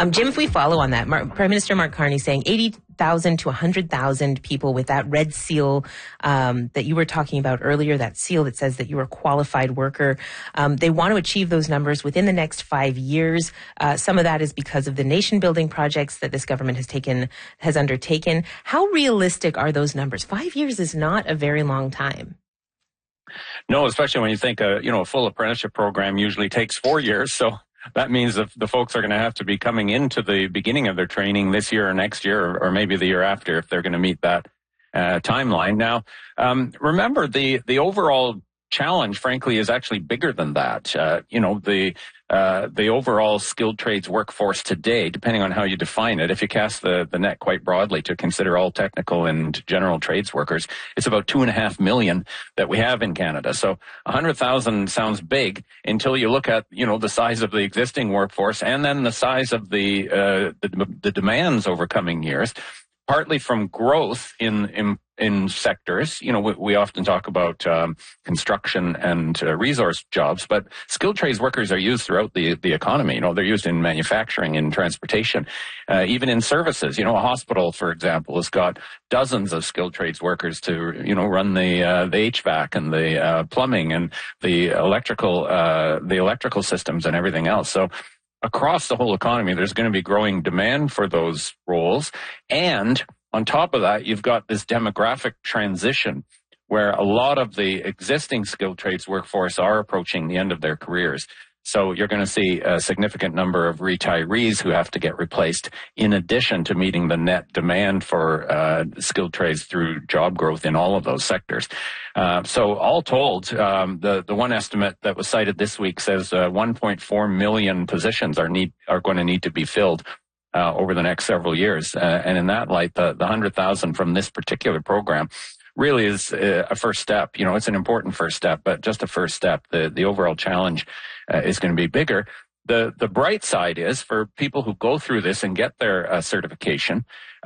Jim, if we follow on that, Prime Minister Mark Carney saying 80,000 to 100,000 people with that red seal that you were talking about earlier, that seal that says that you're a qualified worker. They want to achieve those numbers within the next 5 years. Some of that is because of the nation building projects that this government has undertaken. How realistic are those numbers? 5 years is not a very long time. No, especially when you think a full apprenticeship program usually takes 4 years. So that means that the folks are going to have to be coming into the beginning of their training this year or next year, or maybe the year after, if they're going to meet that timeline. Now, remember, the overall challenge, frankly, is actually bigger than that. The overall skilled trades workforce today, depending on how you define it, if you cast the net quite broadly to consider all technical and general trades workers, it's about 2.5 million that we have in Canada. So 100,000 sounds big until you look at, the size of the existing workforce and then the size of the demands over coming years. Partly from growth in sectors. We often talk about construction and resource jobs, but skilled trades workers are used throughout the economy. They're used in manufacturing, in transportation, even in services. A hospital, for example, has got dozens of skilled trades workers to, run the HVAC and the plumbing and the electrical systems and everything else. So across the whole economy, there's going to be growing demand for those roles. And on top of that, you've got this demographic transition where a lot of the existing skilled trades workforce are approaching the end of their careers. So you're going to see a significant number of retirees who have to get replaced in addition to meeting the net demand for skilled trades through job growth in all of those sectors. So all told, the one estimate that was cited this week says 1.4 million positions are going to need to be filled over the next several years. And in that light, the 100,000 from this particular program really is a first step. It's an important first step, but just a first step. The overall challenge is going to be bigger. The bright side is for people who go through this and get their certification,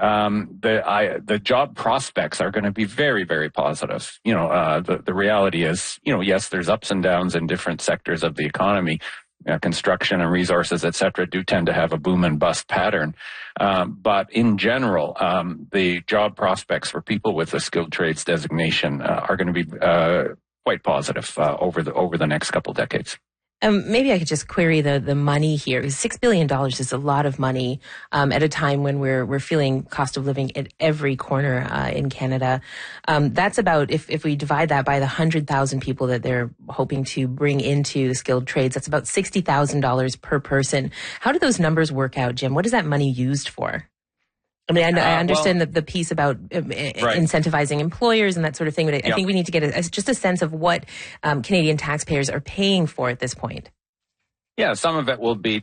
the job prospects are going to be very, very positive. The reality is, yes, there's ups and downs in different sectors of the economy. Construction and resources, et cetera, do tend to have a boom and bust pattern. But in general, the job prospects for people with a skilled trades designation are going to be quite positive over the next couple decades. Maybe I could just query the money here. $6 billion is a lot of money at a time when we're feeling cost of living at every corner in Canada. That's about, if we divide that by the 100,000 people that they're hoping to bring into the skilled trades, that's about $60,000 per person. How do those numbers work out, Jim? What is that money used for? I mean, I understand the piece about incentivizing employers and that sort of thing, but I think we need to get just a sense of what Canadian taxpayers are paying for at this point. Yeah, some of it will be